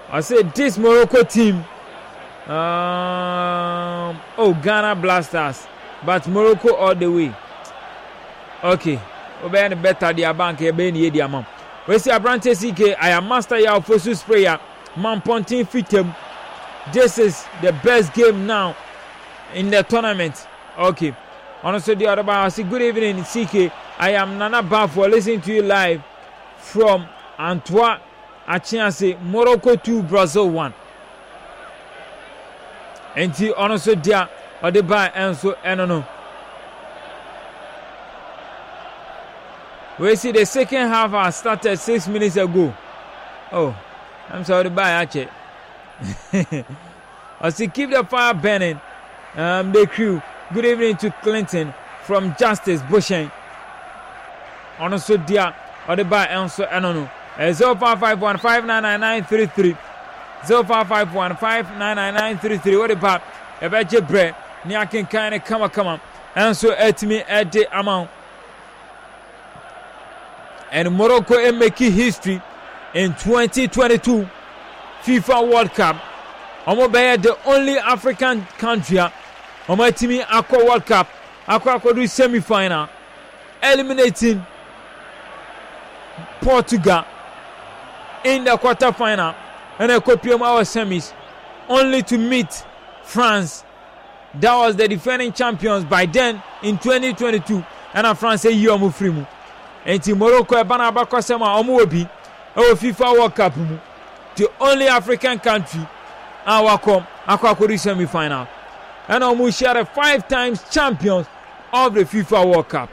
I said this Morocco team. Ghana Blasters, but Morocco all the way. Okay, obey the better the bank here, be the amount. We see Abrante CK. I am master ya for sprayer. Man Pontin Fitem. This is the best game now in the tournament. Okay. Honestly, the other bar. I say good evening, CK. I am Nana Bafo listening to you live from Antwerp. Achiase Morocco 2, Brazil 1. And the honestly, dear, or the bar and so no. We see the second half has started 6 minutes ago. Oh, I'm sorry to buy actually. I see keep the fire burning. The crew. Good evening to Clinton from Justice Bushen. Also, dear, or the buy answer. I don't know. 0551599933. 0551599933. What about a budget bread? Niakin kind of come on. Answer at me at the amount. And Morocco is making history in 2022 FIFA World Cup. Omobe the only African country Omo team Aqua World Cup Aqua do semi-final eliminating Portugal in the quarter-final and a copy of our semis only to meet France. That was the defending champions by then in 2022 and France say you are free. And Morocco bana bakosema omo obi e FIFA World Cup mu the only African country aqua semi-final and omo share 5 times champions of the FIFA World Cup.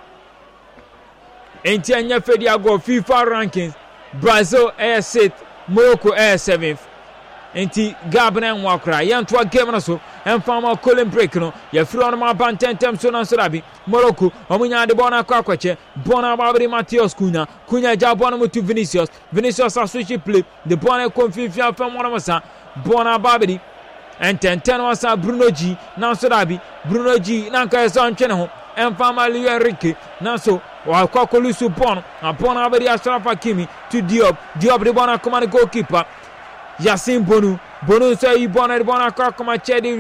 And anya fedia go FIFA rankings Brazil air 6th, Morocco air 7th. Enti Gabon and Wakra yanto game na so emfama Colin break no ye free on ma ban tentem so na so dabi Morocco omunya de bona akwache bona babri Matheus Cunha ja bona mu to Vinicius switch play the bona confifia fam wona masa bona babri and 10 wasa Bruno G na so dabi Bruno G na nka so ntwene ho emfama Luis Enrique na so wa kwakolusu bona babri Achraf Hakimi to Diop de bona command goalkeeper Yasin Bonu so you bona kakoma Chadi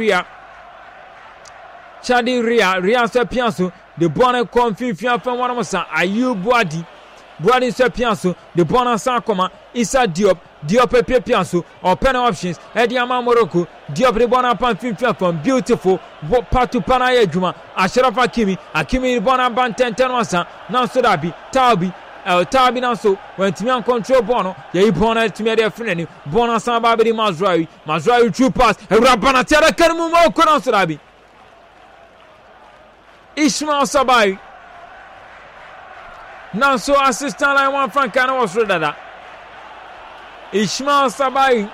Ria so pianso the bona confifia fam wona masa Ayub Boadi so pianso the bona sankoma Issa Diop pepe pianso open options Ediama Morocco Diop de bona pan fifia fam beautiful patu panaya juma Achraf Hakimi bona ban 10 wasa na so dabi Tabi na so when Timian control Bono, ye Bona to me their friend, Bona Sababidi Mazraoui true pass, a Rabana Terra Kermumo Konosabi. Ishmael Sabai. Now so assistant line 1 franc and was read Ishmael Sabai.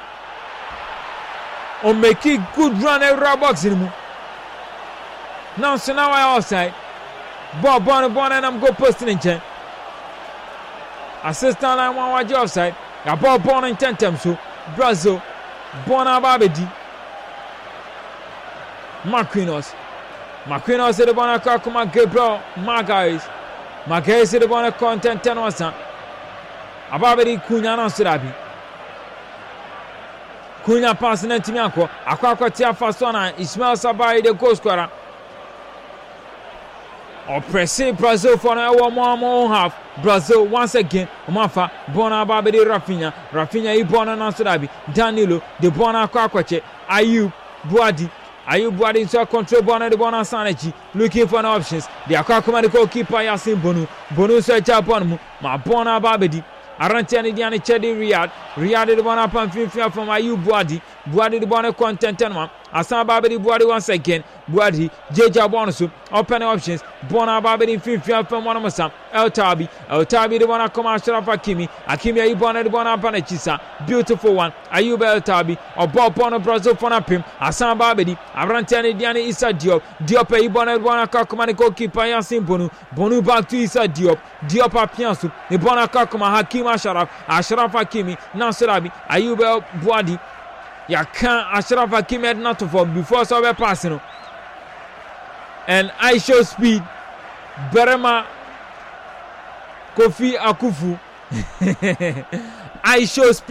On make it good run a box in him. Now so now I outside. Bob Bona and I'm go posting in chain. Assistant line 1 waji offside. A ball born in 10 times so Brazil Bona Babedi Marquinhos is the Bona Kakuma Gabriel Magalhaes is the Bona content 10 wasa Ababedi Cunha no Surabi Cunha pass na Timianko akwa tia fasona Ismail Sabai the goal scorer oppressing Brazil for one more half. Brazil once again. Umafa Bona Babedi Rafinha Ibona Nansurabi Danilo the Bona Kwakwache Ayub Boadi so control Bona the Bona Sanechi looking for options. The Akakuma goalkeeper Yasin Bonu so Japan ma Bona Babedi Arantani Diani Chedi Riyad the Bona Pamphia from Ayub Boadi the Bona content 10 Asan Babedi Boadi once again. Boadi, Jeja Bonusu, open options. Bona Babedi Fifia from Monomasam, El Tabi, the Bona Koma Achraf Hakimi Ibona the Bona Panachisa, beautiful one. Ayub El Tabi, or Bob Bono Brazil Fonapim, Asan Babedi, Arantani Diani Issa Diop Ibona the Bona Kakumani goalkeeper Yasin Bonu back to Issa Diop Apiansu, the Bona Kakuma Hakim Achraf Hakimi, Nasrabi, Ayub El Boadi. Ya can't Achraf Hakimi had not to fall before so we're passing. And I show speed. Berema Kofi Akufu. I show speed.